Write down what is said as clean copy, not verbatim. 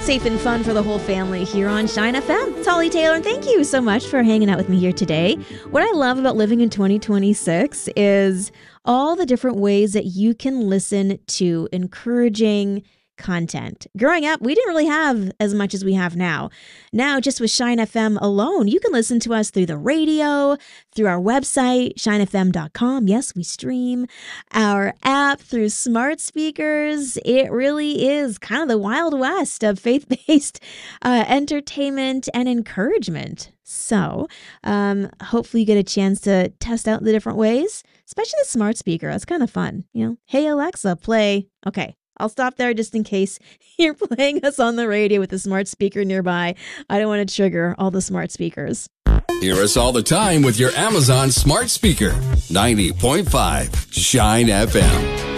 Safe and fun for the whole family here on Shine FM. It's Holly Taylor, and thank you so much for hanging out with me here today. What I love about living in 2026 is all the different ways that you can listen to encouraging content. Growing up, we didn't really have as much as we have now. Now, just with Shine FM alone, you can listen to us through the radio, through our website, shinefm.com. Yes, we stream our app through smart speakers. It really is kind of the Wild West of faith-based entertainment and encouragement. So hopefully you get a chance to test out the different ways, especially the smart speaker. That's kind of fun. Hey, Alexa, play. Okay. I'll stop there just in case you're playing us on the radio with a smart speaker nearby. I don't want to trigger all the smart speakers. Hear us all the time with your Amazon smart speaker. 90.5 Shine FM.